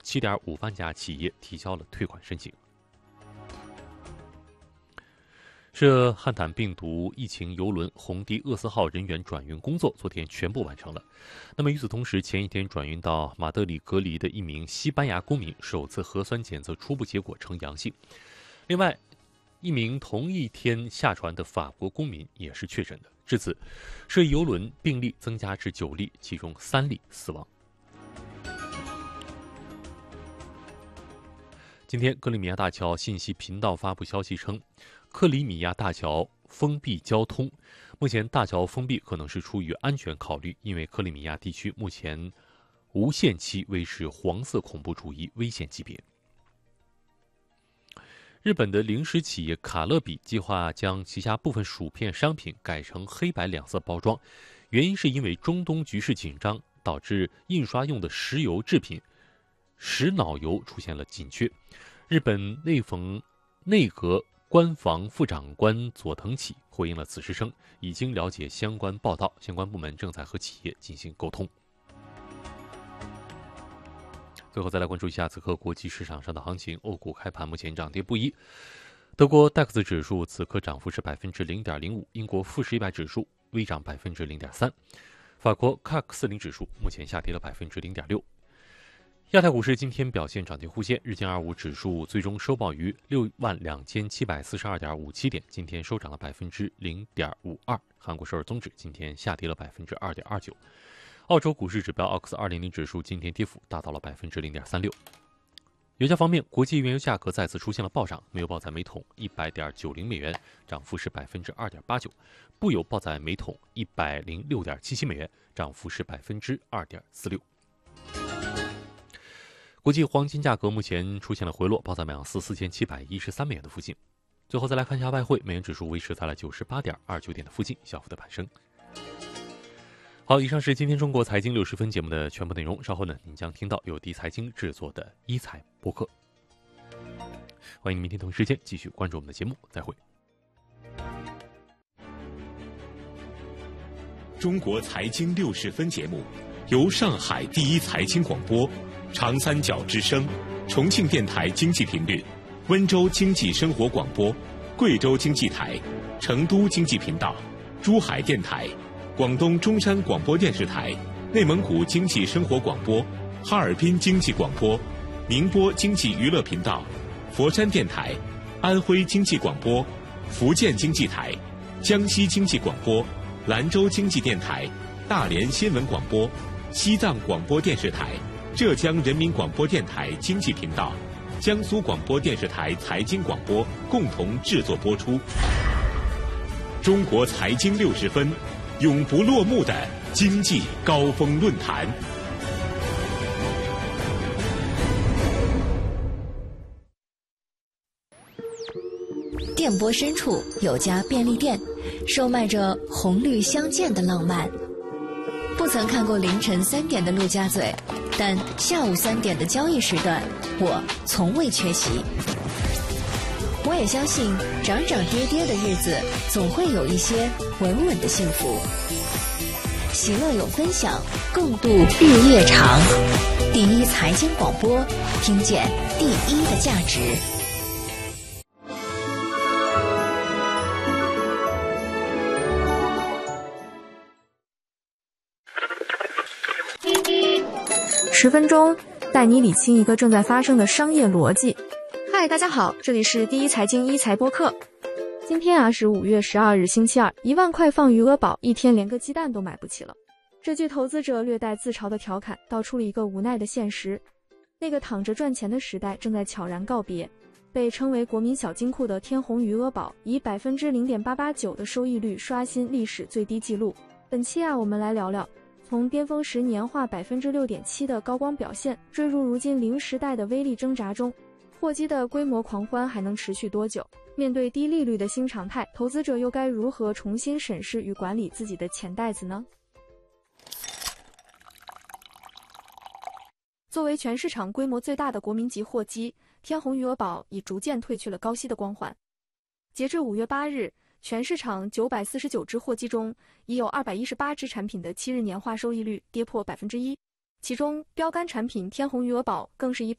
7.5万家企业提交了退款申请。涉汉坦病毒疫情邮轮红迪厄斯号人员转运工作昨天全部完成了。那么与此同时，前一天转运到马德里隔离的一名西班牙公民首次核酸检测初步结果呈阳性。另外，一名同一天下船的法国公民也是确诊的。至此，涉邮轮病例增加至9例，其中3例死亡。今天，克里米亚大桥信息频道发布消息称，克里米亚大桥封闭交通。目前大桥封闭可能是出于安全考虑，因为克里米亚地区目前无限期维持黄色恐怖主义危险级别。日本的零食企业卡乐比计划将旗下部分薯片商品改成黑白两色包装，原因是因为中东局势紧张，导致印刷用的石油制品石脑油出现了紧缺。日本内阁官房副长官佐藤启回应了此事称，已经了解相关报道，相关部门正在和企业进行沟通。最后再来关注一下此刻国际市场上的行情。欧股开盘目前涨跌不一，德国 DAX 指数此刻涨幅是 0.05%， 英国富时100指数微涨 0.3%， 法国 CAC 40指数目前下跌了 0.6%。亚太股市今天表现涨跌互现，日经25指数最终收报于62742.57点，今天收涨了 0.52%。韩国首尔综指今天下跌了 2.29%。澳洲股市指标 AUX 200指数今天跌幅达到了 0.36%。油价方面，国际原油价格再次出现了暴涨，煤油报在每桶100.90美元，涨幅是 2.89%； 布油报在每桶106.77美元，涨幅是 2.46%。国际黄金价格目前出现了回落，报在每盎司4713美元的附近。最后再来看一下外汇，美元指数维持在了98.29点的附近，小幅的攀升。好，以上是今天中国财经60分节目的全部内容。稍后呢，您将听到由第一财经制作的一财播客。欢迎明天同一时间继续关注我们的节目，再会。 中国财经60分节目由上海第一财经广播、长三角之声、重庆电台经济频率、温州经济生活广播、贵州经济台、成都经济频道、珠海电台、广东中山广播电视台、内蒙古经济生活广播、哈尔滨经济广播、宁波经济娱乐频道、佛山电台、安徽经济广播、福建经济台、江西经济广播、兰州经济电台、大连新闻广播、西藏广播电视台、浙江人民广播电台经济频道、江苏广播电视台财经广播共同制作播出。中国财经60分，永不落幕的经济高峰论坛。 电波深处有家便利店，售卖着红绿相间的浪漫。不曾看过凌晨3点的陆家嘴，但下午3点的交易时段，我从未缺席。我也相信涨涨跌跌的日子总会有一些稳稳的幸福。喜乐有分享，共度日月长。第一财经广播，听见第一的价值。 10分钟带你理清一个正在发生的商业逻辑。嗨，大家好，这里是第一财经一财播客。今天是5月12日星期二，1万块放余额宝，1天连个鸡蛋都买不起了。这句投资者略带自嘲的调侃，道出了一个无奈的现实：那个躺着赚钱的时代正在悄然告别。被称为国民小金库的天弘余额宝，以0.889%的收益率刷新历史最低纪录。本期我们来聊聊从巅峰时年化6.7%的高光表现，坠入如今零时代的微利挣扎中，货基的规模狂欢还能持续多久？面对低利率的新常态，投资者又该如何重新审视与管理自己的钱袋子呢？作为全市场规模最大的国民级货基，天弘余额宝已逐渐褪去了高息的光环。截至5月8日，全市场949只货基中，已有218只产品的7日年化收益率跌破1%，其中标杆产品天弘余额宝更是以